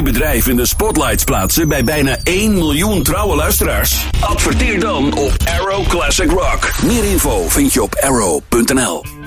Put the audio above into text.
je bedrijf in de spotlights plaatsen bij bijna 1 miljoen trouwe luisteraars? Adverteer dan op Arrow Classic Rock. Meer info vind je op arrow.nl.